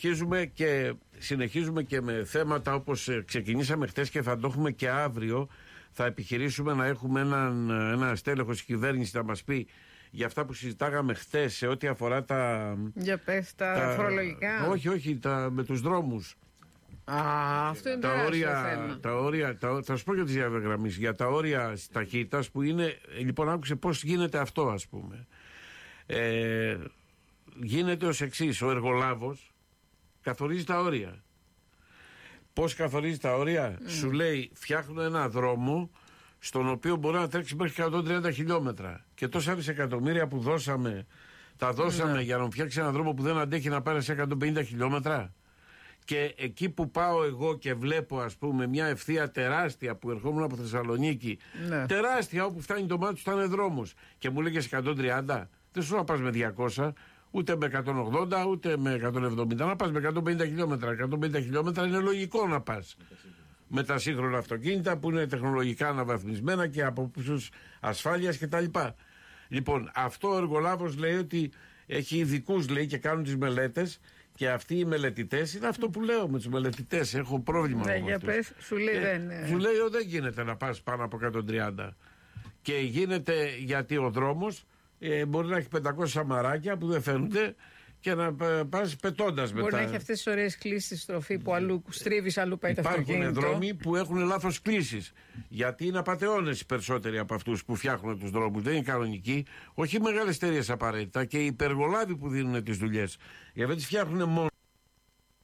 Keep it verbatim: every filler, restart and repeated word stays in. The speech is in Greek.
συνεχίζουμε και, συνεχίζουμε και με θέματα όπως ξεκινήσαμε χτες και θα το έχουμε και αύριο. Θα επιχειρήσουμε να έχουμε έναν, ένα στέλεχος κυβέρνηση να μας πει για αυτά που συζητάγαμε χτες σε ό,τι αφορά τα... Για πες, τα, τα φορολογικά. Όχι, όχι, τα, με τους δρόμους. Α, αυτό είναι τα τεράστιο όρια, θέμα. τα όρια, τα, θα σου πω για τις διαβεγραμμίσεις, για τα όρια ταχύτητας που είναι, λοιπόν άκουσε πώς γίνεται αυτό ας πούμε. Ε, γίνεται ως εξής, ο εργολάβος καθορίζει τα όρια. Πώς καθορίζει τα όρια? Mm. Σου λέει φτιάχνω ένα δρόμο στον οποίο μπορεί να τρέξει μέχρι εκατόν τριάντα χιλιόμετρα και τόσα δισεκατομμύρια που δώσαμε τα δώσαμε mm. για να φτιάξει ένα δρόμο που δεν αντέχει να πάρει σε εκατόν πενήντα χιλιόμετρα. Και εκεί που πάω εγώ και βλέπω ας πούμε μια ευθεία τεράστια που ερχόμουν από Θεσσαλονίκη, ναι. τεράστια όπου φτάνει το μάτι σου ήταν δρόμος και μου λέγες εκατόν τριάντα, δεν σου να πας με διακόσια ούτε με εκατόν ογδόντα ούτε με εκατόν εβδομήντα, να πας με εκατόν πενήντα χιλιόμετρα. εκατόν πενήντα χιλιόμετρα είναι λογικό να πας με τα σύγχρονα αυτοκίνητα που είναι τεχνολογικά αναβαθμισμένα και από πίσω ασφάλειας κτλ. Λοιπόν, αυτό ο εργολάβος λέει ότι έχει ειδικούς λέει και κάνουν τις μελέτες. Και αυτοί οι μελετητές είναι αυτό που λέω με τους μελετητές. Έχω πρόβλημα ναι, με για πες, σου λέει, ε, δεν, σου λέει ότι δεν γίνεται να πας πάνω από εκατόν τριάντα. Και γίνεται γιατί ο δρόμος ε, μπορεί να έχει πεντακόσια σαμαράκια που δεν φαίνονται και να πας πετώντας μετά. Μπορεί να έχει αυτές τις ωραίες κλίσεις στη στροφή που αλλού στρίβεις, αλλού πάει το αυτοκίνητο. Υπάρχουν δρόμοι που έχουν λάθος κλίσεις. Γιατί είναι απατεώνες οι περισσότεροι από αυτούς που φτιάχνουν τους δρόμους. Δεν είναι κανονικοί. Όχι οι μεγάλες εταιρείες απαραίτητα και οι υπεργολάβοι που δίνουν τις δουλειές. Γιατί δεν τις φτιάχνουν μόνο.